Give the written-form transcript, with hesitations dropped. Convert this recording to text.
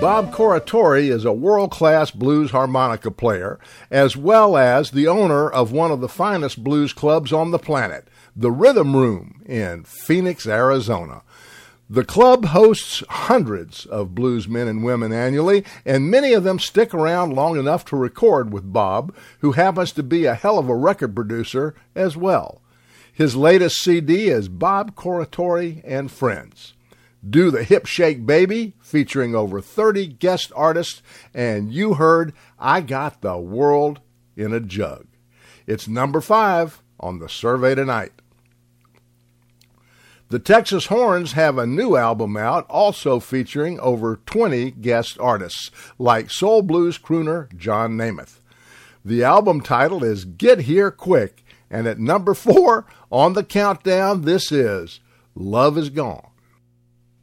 Bob Corritore is a world-class blues harmonica player, as well as the owner of one of the finest blues clubs on the planet, the Rhythm Room in Phoenix, Arizona. The club hosts hundreds of blues men and women annually, and many of them stick around long enough to record with Bob, who happens to be a hell of a record producer as well. His latest CD is Bob Corritore and Friends. Do the Hip Shake Baby, featuring over 30 guest artists, and you heard I Got the World in a Jug. It's number 5 on the survey tonight. The Texas Horns have a new album out, also featuring over 20 guest artists, like soul blues crooner John Namath. The album title is Get Here Quick, and at number 4 on the countdown, this is Love Is Gone.